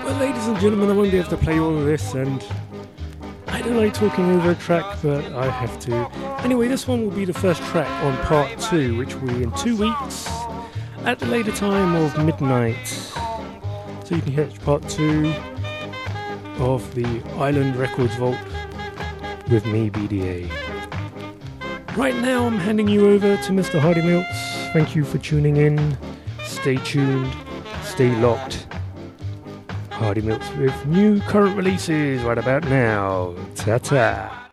Well, ladies and gentlemen, I won't be able to play all of this, and I don't like talking over a track, but I have to. Anyway, this one will be the first track on part 2, which will be in 2 weeks at the later time of midnight. So you can catch part 2 of the Island Records Vault with me, BDA. Right now, I'm handing you over to Mr. Hardy Milts. Thank you for tuning in. Stay tuned, stay locked. Hardy Milts with new current releases right about now. Ta-ta.